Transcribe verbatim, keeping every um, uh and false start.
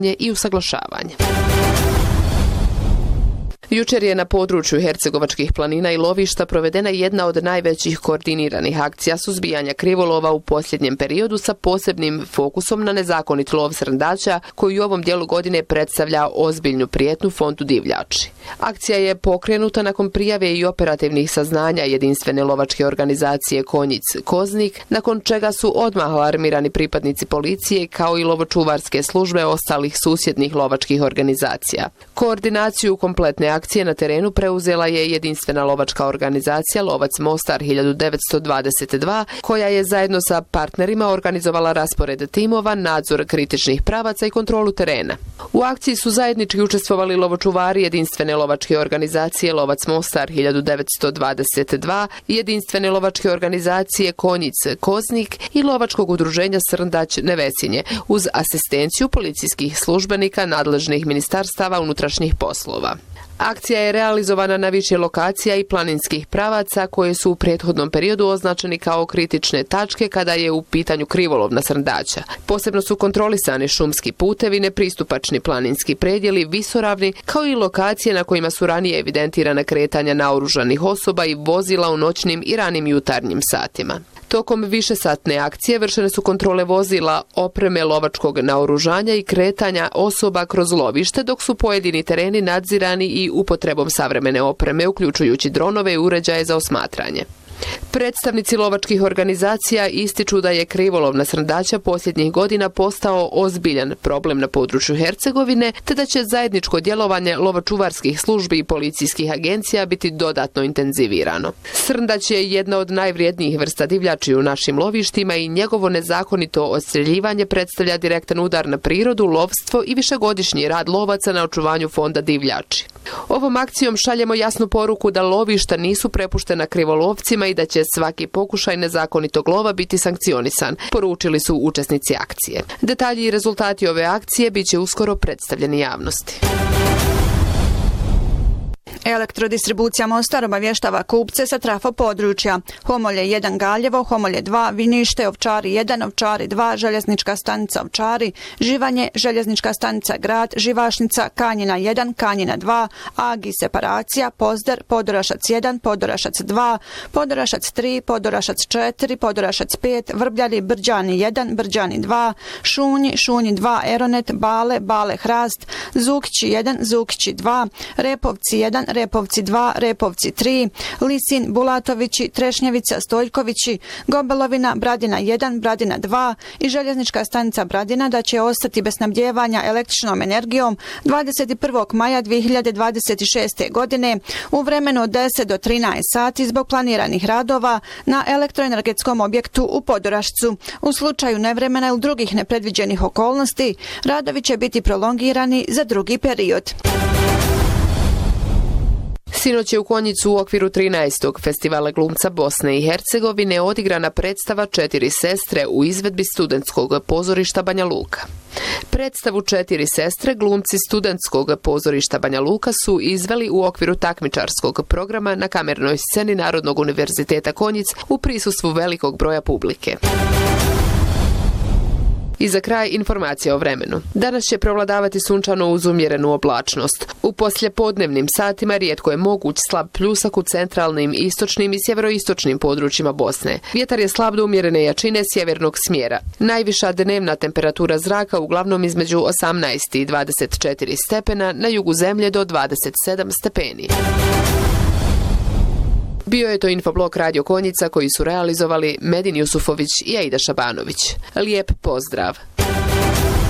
i usaglašavanje. Jučer je na području Hercegovačkih planina i lovišta provedena jedna od najvećih koordiniranih akcija suzbijanja krivolova u posljednjem periodu sa posebnim fokusom na nezakonit lov srndaća koji u ovom dijelu godine predstavlja ozbiljnu prijetnju fondu divljači. Akcija je pokrenuta nakon prijave i operativnih saznanja jedinstvene lovačke organizacije Konjic Koznik, nakon čega su odmah alarmirani pripadnici policije kao i lovočuvarske službe ostalih susjednih lovačkih organizacija. Koordinaciju kompletne akcije Akcije na terenu preuzela je jedinstvena lovačka organizacija Lovac Mostar hiljadu devetsto dvadeset dva, koja je zajedno sa partnerima organizovala raspored timova, nadzor kritičnih pravaca i kontrolu terena. U akciji su zajednički učestvovali lovočuvari jedinstvene lovačke organizacije Lovac Mostar hiljadu devetsto dvadeset dva, jedinstvene lovačke organizacije Konjic Koznik i lovačkog udruženja Srndać Nevesinje, uz asistenciju policijskih službenika nadležnih ministarstava unutrašnjih poslova. Akcija je realizovana na više lokacija i planinskih pravaca koje su u prethodnom periodu označeni kao kritične tačke kada je u pitanju krivolov na srndaća. Posebno su kontrolisani šumski putevi, nepristupačni planinski predjeli, visoravni, kao i lokacije na kojima su ranije evidentirane kretanja naoružanih osoba i vozila u noćnim i ranim jutarnjim satima. Tokom višesatne akcije vršene su kontrole vozila, opreme lovačkog naoružanja i kretanja osoba kroz lovište, dok su pojedini tereni nadzirani i upotrebom savremene opreme, uključujući dronove i uređaje za osmatranje. Predstavnici lovačkih organizacija ističu da je krivolov na srndaća posljednjih godina postao ozbiljan problem na području Hercegovine, te da će zajedničko djelovanje lovočuvarskih službi i policijskih agencija biti dodatno intenzivirano. Srndać je jedna od najvrijednijih vrsta divljači u našim lovištima i njegovo nezakonito odstreljivanje predstavlja direktan udar na prirodu, lovstvo i višegodišnji rad lovaca na očuvanju fonda divljači. Ovom akcijom šaljemo jasnu poruku da lovišta nisu prepuštena krivolovcima i da će svaki pokušaj nezakonitog lova biti sankcionisan, poručili su učesnici akcije. Detalji i rezultati ove akcije bit će uskoro predstavljeni javnosti. Elektrodistribucija Mostar obavještava kupce sa trafo područja. Homolje jedan Galjevo, Homolje dva Vinište, Ovčari jedan, Ovčari dva, Željeznička stanica Ovčari, Živanje, Željeznička stanica Grad, Živašnica, Kanjina jedan, Kanjina dva, Agi separacija, Pozder, Podorašac jedan, Podorašac dva, Podorašac tri, Podorašac četiri, Podorašac pet, Vrbljari, Brđani jedan, Brđani dva, Šunji, Šunji dva, Eronet, Bale, Bale Hrast, Zukići jedan, Zukići dva, Repovci jedan, Repovci dva, Repovci tri, Lisin, Bulatovići, Trešnjevica, Stoljkovići, Gobelovina, Bradina jedan, Bradina dva i Željeznička stanica Bradina da će ostati bez snabdijevanja električnom energijom dvadeset prvog maja dvije hiljade dvadeset šeste. godine u vremenu od deset do trinaest sati zbog planiranih radova na elektroenergetskom objektu u Podorašcu. U slučaju nevremena ili drugih nepredviđenih okolnosti, radovi će biti prolongirani za drugi period. Sinoć je u Konjicu u okviru trinaestog Festivala glumca Bosne i Hercegovine odigrana predstava Četiri sestre u izvedbi studentskog pozorišta Banja Luka. Predstavu Četiri sestre glumci studentskog pozorišta Banja Luka su izveli u okviru takmičarskog programa na kamernoj sceni Narodnog univerziteta Konjic u prisustvu velikog broja publike. I za kraj informacija o vremenu. Danas će prevladavati sunčano uz umjerenu oblačnost. U poslijepodnevnim satima rijetko je moguć slab pljusak u centralnim, istočnim i sjeveroistočnim područjima Bosne. Vjetar je slab do umjerene jačine sjevernog smjera. Najviša dnevna temperatura zraka uglavnom između osamnaest i dvadeset četiri stepena, na jugu zemlje do dvadeset sedam stepeni. Bio je to infoblog Radio Konjica koji su realizovali Medin Jusufović i Aida Šabanović. Lijep pozdrav!